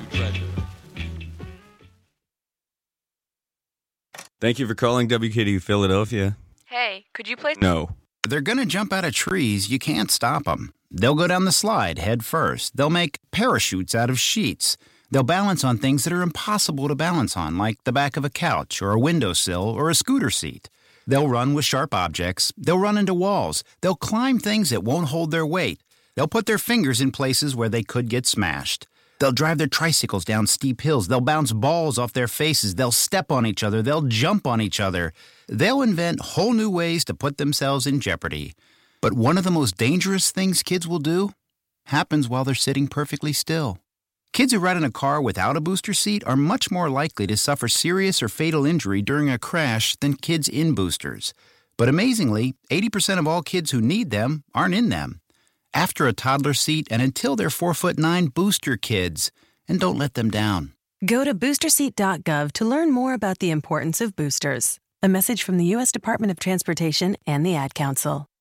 treasure. Thank you for calling WKDU Philadelphia. Hey, could you play? No. They're gonna jump out of trees. You can't stop them. They'll go down the slide head first. They'll make parachutes out of sheets. They'll balance on things that are impossible to balance on, like the back of a couch or a windowsill or a scooter seat. They'll run with sharp objects. They'll run into walls. They'll climb things that won't hold their weight. They'll put their fingers in places where they could get smashed. They'll drive their tricycles down steep hills. They'll bounce balls off their faces. They'll step on each other. They'll jump on each other. They'll invent whole new ways to put themselves in jeopardy. But one of the most dangerous things kids will do happens while they're sitting perfectly still. Kids who ride in a car without a booster seat are much more likely to suffer serious or fatal injury during a crash than kids in boosters. But amazingly, 80% of all kids who need them aren't in them. After a toddler seat and until they're 4'9", booster kids, and don't let them down. Go to boosterseat.gov to learn more about the importance of boosters. A message from the U.S. Department of Transportation and the Ad Council.